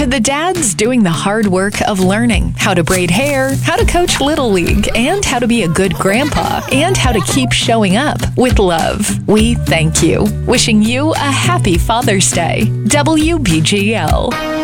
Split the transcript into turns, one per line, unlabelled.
to the dads doing the hard work of learning how to braid hair, how to coach Little League, and how to be a good grandpa, and how to keep showing up with love. We thank you. Wishing you a happy Father's Day. WBGL.